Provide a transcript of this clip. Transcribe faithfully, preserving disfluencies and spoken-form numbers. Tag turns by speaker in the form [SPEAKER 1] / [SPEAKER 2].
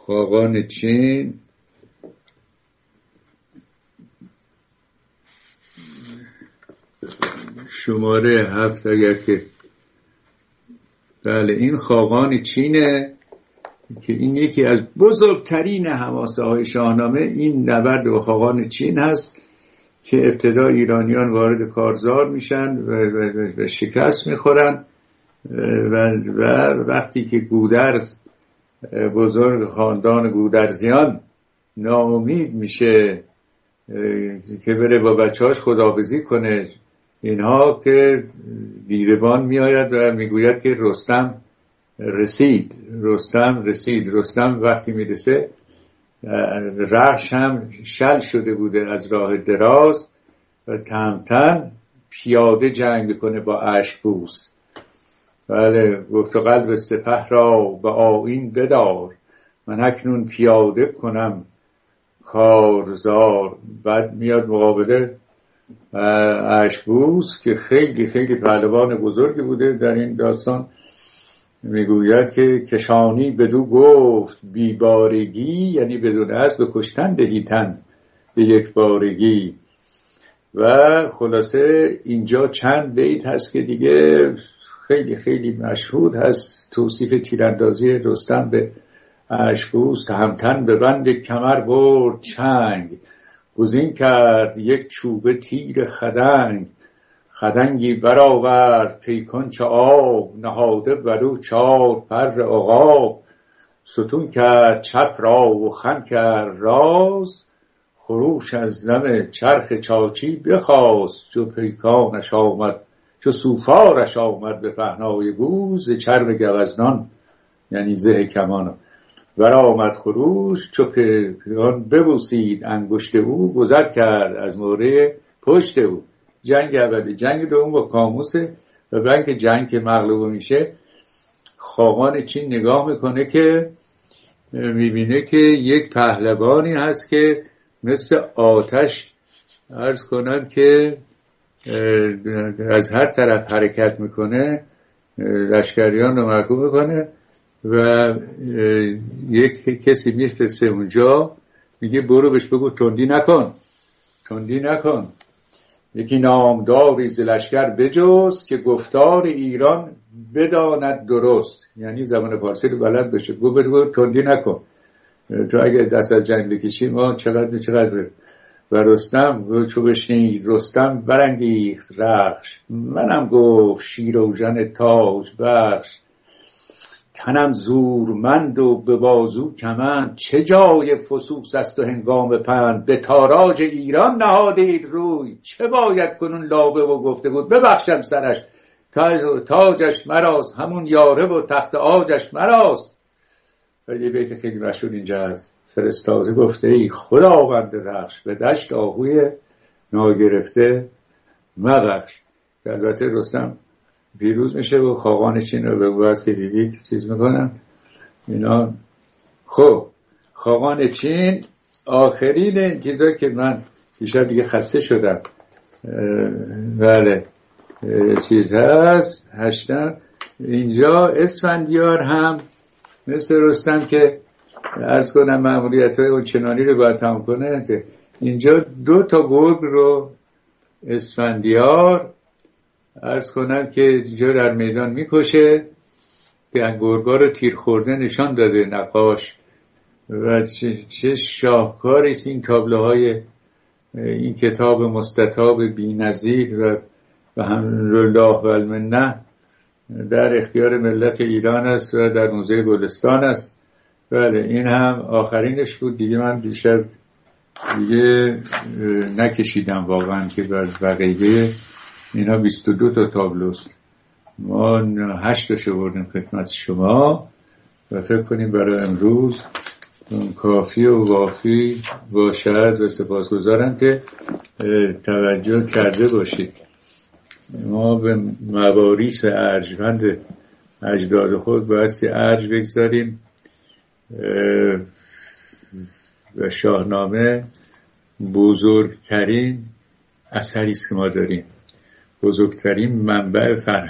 [SPEAKER 1] خاقان چین شماره هفت اگر که بله این خاقان چینه که این یکی از بزرگترین حماسه های شاهنامه این نبرد با خاقان چین هست که ابتدا ایرانیان وارد کارزار میشن و, و, و شکست میخورن و, و وقتی که گودرز بزرگ خاندان گودرزیان ناامید میشه که بره با بچه‌هاش خداحافظی کنه، اینها که دیربان میآید و میگوید که رستم رسید رستم رسید رستم وقتی میرسه رخش هم شل شده بوده از راه دراز و تهمتن پیاده جنگ میکنه با اشکبوس. بله گفت قلب سپه را به آیین بدار، من اکنون پیاده کنم کارزار. بعد میاد مقابله اشکبوس که خیلی خیلی پهلوان بزرگی بوده در این داستان، میگوید که کشانی بدو گفت بیبارگی، یعنی بدون اسب به کشتن دهیتن به یک بارگی. و خلاصه اینجا چند بیت هست که دیگه خیلی خیلی مشهور هست، توصیف تیراندازی رستم به اشکبوس. تهمتن به بند کمر برد چنگ، گزین کرد یک چوبه تیر خدنگ. خدنگی برآورد پیکان چو آب، نهاده برو چار پر عقاب. ستون کرد چپ را و خم کرد راز، خروش از دم چرخ چاچی بخواست. چو پیکانش آمد چو سوفارش آمد به پهنای گوز، چرم گوزنان یعنی زه کمان برآمد خروش. چو پیکان ببوسید انگشت او، گذر کرد از موره پشت او. جنگ اولی. جنگ دوم با کاموسه و بعد که جنگ که مغلوب میشه خاقان چین نگاه میکنه که میبینه که یک پهلوانی هست که مثل آتش عرض کنم که از هر طرف حرکت میکنه، لشکریان رو محکوم میکنه و یک کسی میفرسته اونجا میگه برو بهش بگو تندی نکن تندی نکن. یکی نامداری ز لشکر بجز، که گفتار ایران بداند درست، یعنی زبان فارسی رو بلد بشه. گو برو تندی نکن، تو اگه دست از جنگ بکشی ما چقدر چقدر. و رستم چو بشنید رستم برانگیخت رخش، منم گفت شیراوژن تاج بخش. تنم زورمند و به بازو کمند، چه جای فسوس است و هنگام پند. به تاراج ایران نهادید روی، چه باید کنون لابه و گفته بود ببخشم سرش. تاج تاجش مراست همون یاره و تخت آجش مراست. ولی بیت خیلی مشهور اینجا هست، فرستاده گفته ای خداوند رخش، به دشت آهوی ناگرفته مبخش. البته رستم پیروز میشه و خاقان چین رو به بوز که دیدید چیز میکنن اینا. خب خاقان چین آخرین چیزا که من بیشتر دیگه خسته شدم بله چیز هست هشتم. اینجا اسفندیار هم مثل رستم که عرض کنم مأموریت های اون چنانی رو باید تمام کنه. اینجا دو تا گرگ رو اسفندیار عرض کنم که جا در میدان میکشه که گرگا رو تیر خورده نشان داده نقاش و چه, چه شاهکاریست این تابلوهای این کتاب مستطاب بی‌نظیر و و حمدالله و المنه در اختیار ملت ایران است و در موزه گلستان است. بله این هم آخرینش بود دیگه، من بیشتر دیگه نکشیدم واقعا که بقیه اینا بیست و دو تا تابلوست، ما هشت تاشو بردیم خدمت شما و فکر کنیم برای امروز کافی و وافی باشد و سپاسگزارم که توجه کرده باشید. ما به مواریث ارجمند اجداد خود بایستی ارج بگذاریم و شاهنامه بزرگترین اثری است که ما داریم، بزرگترین منبع فرهنگ